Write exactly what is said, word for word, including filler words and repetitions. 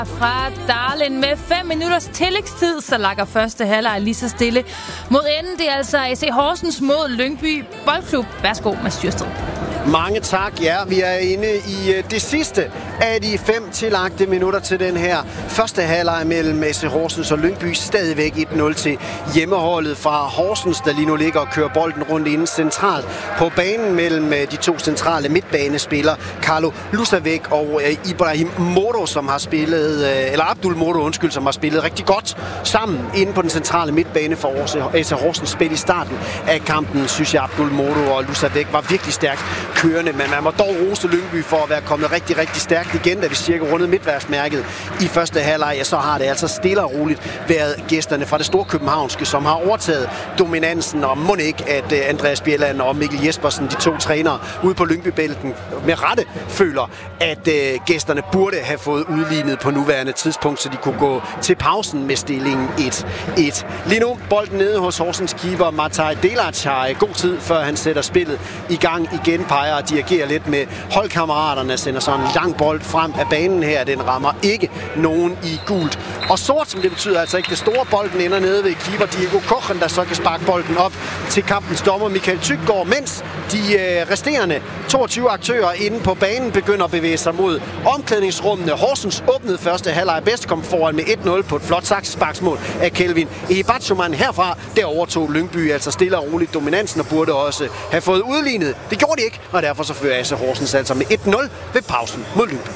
Fra Darlin med fem minutters tillægstid, så lakker første halvleg lige så stille mod enden. Det er altså A C Horsens mod Lyngby Boldklub. Værsgo, Mads Styrsted. Mange tak. Ja, vi er inde i det sidste af de fem tillagte minutter til den her første halvleg mellem A C Horsens og Lyngby. Stadigvæk et nul til hjemmeholdet fra Horsens, der lige nu ligger og kører bolden rundt inden centralt på banen mellem de to centrale midtbanespillere, Carlo Lusavec og Ibrahim Moro, som har spillet, eller Abdul Moro, undskyld, som har spillet rigtig godt sammen inde på den centrale midtbane for A C Horsens. Spil i starten af kampen, synes jeg, Abdul Moro og Lusavec var virkelig stærkt kørende, men man må dog rose Lyngby for at være kommet rigtig, rigtig stærkt igen, da vi cirka rundet midtværksmærket i første halvleg. Ja, så har det altså stille og roligt været gæsterne fra det store københavnske, som har overtaget dominansen, og må ikke, at Andreas Bjelland og Mikkel Jespersen, de to trænere ude på Lyngbybælten, med rette føler, at øh, gæsterne burde have fået udlignet på nuværende tidspunkt, så de kunne gå til pausen med stillingen et et. Lige nu, bolden nede hos Horsens keeper Mataj Delac har god tid, før han sætter spillet i gang igen, peger og dirigerer lidt med holdkammeraterne, sender sådan en lang bold frem af banen her. Den rammer ikke nogen i gult og sort, som det betyder altså ikke det store. Bolden ender nede ved keeper Diego Kochen, der så kan sparke bolden op til kampens dommer Michael Tyggaard, mens de øh, resterende toogtyve aktører inde på banen begynder at bevæge sig mod omklædningsrummene. Horsens åbnede første halvleg bedst, kom foran med et nul på et flot saksesparksmål af Kelvin Ehibatshuman. Herfra der overtog Lyngby altså stille og roligt dominansen og burde også have fået udlignet. Det gjorde de ikke, og derfor så fører A C Horsens altså med et nul ved pausen mod Lyngby.